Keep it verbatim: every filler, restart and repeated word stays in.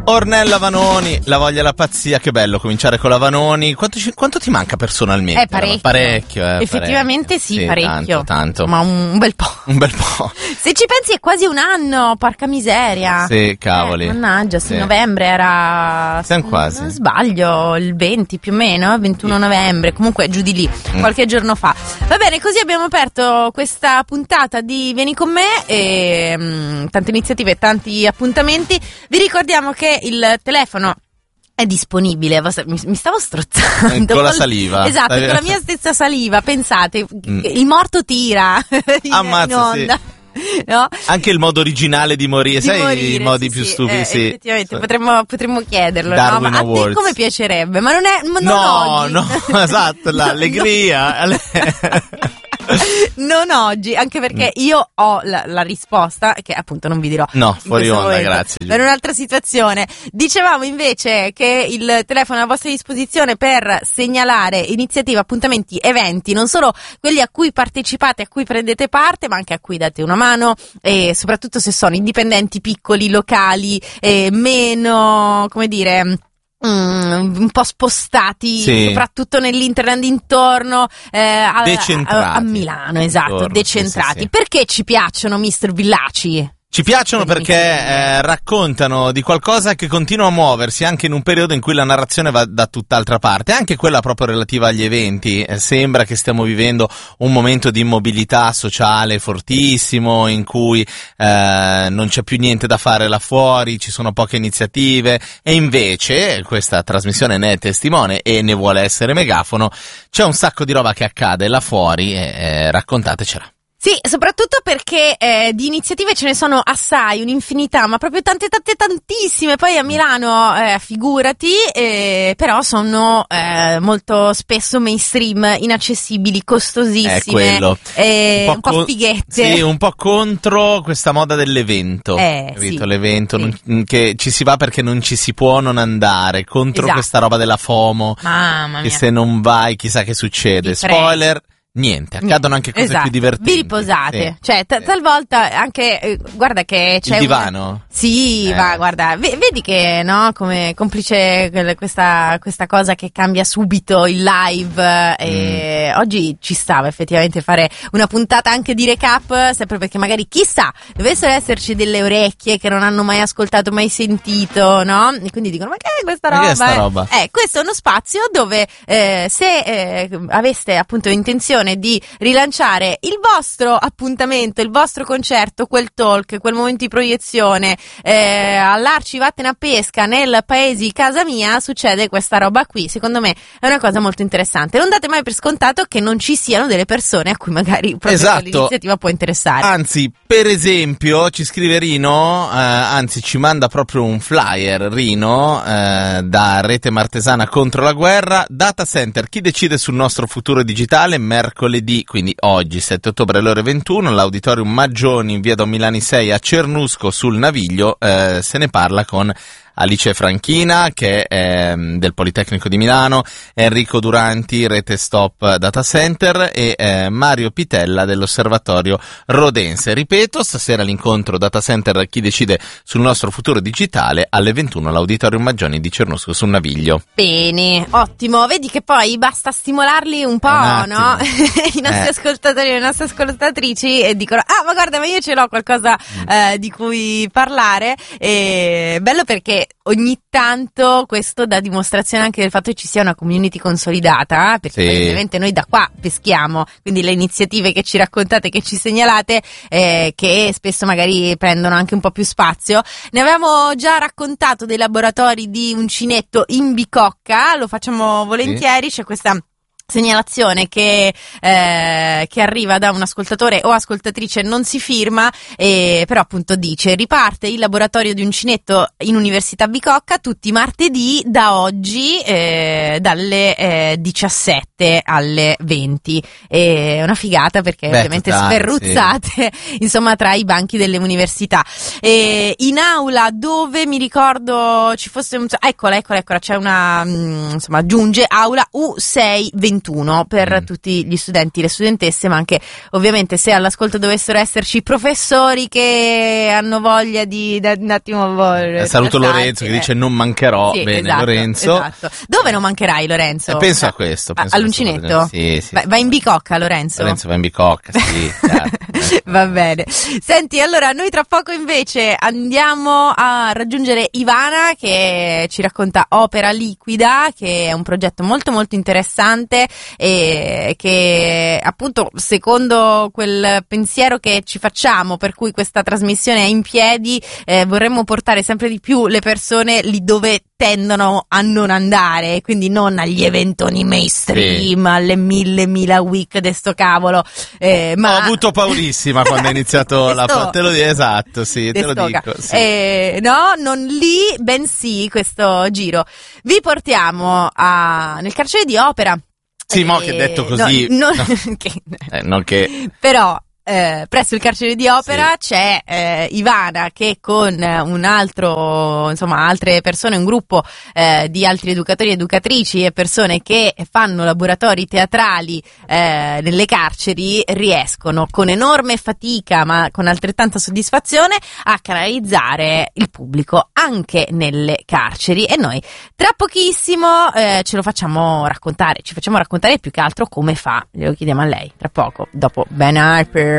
Ornella Vanoni, La voglia e la pazzia, che bello cominciare con la Vanoni. Quanto, ci, quanto ti manca personalmente? È parecchio. Parecchio, eh, Effettivamente parecchio. sì, sì, parecchio. Tanto, tanto. Ma un bel po'. Un bel po'. Se ci pensi è quasi un anno, porca miseria. Sì, cavoli. Eh, mannaggia, sì, sì. novembre era... Siamo quasi. Non sbaglio, il venti più o meno, ventuno novembre, comunque giù di lì, Mm. qualche giorno fa. Va bene, così abbiamo aperto questa puntata di Vieni con me e mh, tante iniziative, tanti appuntamenti. Vi ricordiamo che il telefono è disponibile, mi, mi stavo strozzando con la saliva. Esatto, con la mia stessa saliva, pensate, Mm. il morto tira in, Ammazza, in onda. sì. No? Anche il modo originale di morire, Di sai morire, i modi sì, più sì, stupidi, eh, sì. effettivamente potremmo, potremmo chiederlo, Darwin no? Ma a te Awards. come piacerebbe? Ma non è ma non No, oggi. no, esatto, l'allegria. Non oggi, anche perché io ho la, la risposta, che appunto non vi dirò. No, in fuori questo onda, momento, grazie, Giulia. Per un'altra situazione. Dicevamo invece che il telefono è a vostra disposizione per segnalare iniziative, appuntamenti, eventi, non solo quelli a cui partecipate, a cui prendete parte, ma anche a cui date una mano, e soprattutto se sono indipendenti, piccoli, locali, e meno, come dire... Mm, un po' spostati, Sì. soprattutto nell'interland intorno eh, a, Decentrati. a, a Milano, esatto, Intorno, decentrati. sì, sì, sì. Perché ci piacciono mister Villaci? Ci piacciono Quindi perché mi sembra. eh, raccontano di qualcosa che continua a muoversi anche in un periodo in cui la narrazione va da tutt'altra parte, anche quella proprio relativa agli eventi. Eh, sembra che stiamo vivendo un momento di immobilità sociale fortissimo, in cui eh, non c'è più niente da fare là fuori, ci sono poche iniziative, e invece questa trasmissione ne è testimone e ne vuole essere megafono. C'è un sacco di roba che accade là fuori e eh, raccontatecela. Sì, soprattutto perché eh, di iniziative ce ne sono assai, un'infinità, ma proprio tante tante tantissime. Poi a Milano, eh, figurati, eh, però sono eh, molto spesso mainstream, inaccessibili, costosissime, È quello. eh, un po', con- fighette. Sì, un po' contro questa moda dell'evento. Eh, capito? sì, L'evento sì. non- che ci si va perché non ci si può non andare, contro Esatto. questa roba della FOMO, Mamma che mia. se non vai chissà che succede. Ti prego. Spoiler, niente, accadono anche cose Esatto. più divertenti. Vi riposate, Sì. cioè t- Sì. talvolta anche eh, guarda che c'è Il un- divano? Sì, Eh. va, guarda, v- vedi che no, come complice quel- questa questa cosa che cambia subito il live e oggi ci stava effettivamente fare una puntata anche di recap, sempre perché magari chissà, dovessero esserci delle orecchie che non hanno mai ascoltato, mai sentito, no? E quindi dicono "Ma che è questa Ma roba?" che è sta eh?" roba? Eh, questo è uno spazio dove eh, se eh, aveste appunto intenzione di rilanciare il vostro appuntamento, il vostro concerto, quel talk, quel momento di proiezione, eh, all'Arci Vattene a Pesca nel paese casa mia, succede questa roba qui. Secondo me è una cosa molto interessante. Non date mai per scontato che non ci siano delle persone a cui magari proprio Esatto. l'iniziativa può interessare. Anzi, per esempio, ci scrive Rino, eh, anzi ci manda proprio un flyer, Rino, eh, da Rete Martesana contro la guerra, data center, chi decide sul nostro futuro digitale, mercoledì, quindi oggi, sette ottobre alle ore ventuno, all'Auditorium Maggioni in via Don Milani sei a Cernusco sul Naviglio, eh, se ne parla con Alice Franchina, che è ehm, del Politecnico di Milano, Enrico Duranti, Rete Stop Data Center, e eh, Mario Pitella dell'Osservatorio Rodense. Ripeto, stasera l'incontro Data Center, chi decide sul nostro futuro digitale, alle ventuno all'Auditorium Maggioni di Cernusco sul Naviglio. Bene, ottimo. Vedi che poi basta stimolarli un po', Un attimo. no? I nostri Eh. ascoltatori e le nostre ascoltatrici e dicono ah ma guarda ma io ce l'ho qualcosa eh, di cui parlare. E bello perché ogni tanto questo dà dimostrazione anche del fatto che ci sia una community consolidata, perché Sì. poi ovviamente noi da qua peschiamo, quindi le iniziative che ci raccontate, che ci segnalate, eh, che spesso magari prendono anche un po' più spazio. Ne avevamo già raccontato dei laboratori di uncinetto in Bicocca, lo facciamo volentieri, c'è questa segnalazione che, eh, che arriva da un ascoltatore o ascoltatrice, non si firma, eh, però appunto dice riparte il laboratorio di uncinetto in Università Bicocca tutti i martedì da oggi eh, dalle eh, diciassette alle venti. È una figata perché Beh, ovviamente totale, sferruzzate insomma tra i banchi delle università. E in aula dove mi ricordo ci fosse un... eccola eccola eccola c'è una mh, insomma giunge aula U sei ventuno ventuno per Mm. tutti gli studenti, le studentesse, ma anche ovviamente se all'ascolto dovessero esserci professori che hanno voglia di da, un attimo Eh, saluto Lorenzo che dice non mancherò. Sì, Bene, esatto, Lorenzo. esatto. Dove non mancherai, Lorenzo? Eh, penso a questo. Ah, penso a all'uncinetto? questo. Sì, sì, vai, sì. vai in bicocca, Lorenzo. Lorenzo va in bicocca, sì. chiaro. Va bene. Senti, allora noi tra poco invece andiamo a raggiungere Ivana che ci racconta Opera Liquida, che è un progetto molto molto interessante e che appunto secondo quel pensiero che ci facciamo per cui questa trasmissione è in piedi, eh, vorremmo portare sempre di più le persone lì dove tendono a non andare, quindi non agli eventoni mainstream, Sì. alle mille mila week de sto cavolo, eh, ma Ho avuto paurissima quando è iniziato la Questo- te lo dico, esatto, sì, te lo Destoca. dico. Sì. Eh, no, non lì, bensì questo giro. Vi portiamo a, nel carcere di Opera. Sì, mo Eh, che detto così, no, non- no. che- Eh, non che però eh, presso il carcere di Opera c'è eh, Ivana che con eh, un altro, insomma, altre persone, un gruppo eh, di altri educatori, educatrici e persone che fanno laboratori teatrali eh, nelle carceri riescono con enorme fatica ma con altrettanta soddisfazione a canalizzare il pubblico anche nelle carceri e noi tra pochissimo eh, ce lo facciamo raccontare, ci facciamo raccontare più che altro come fa, glielo chiediamo a lei tra poco, dopo Ben Harper.